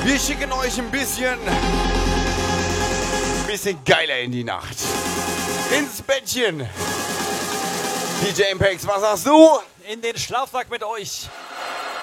Wir schicken euch ein bisschen geiler in die Nacht. Ins Bettchen. DJ Impex, was sagst du? In den Schlafsack mit euch.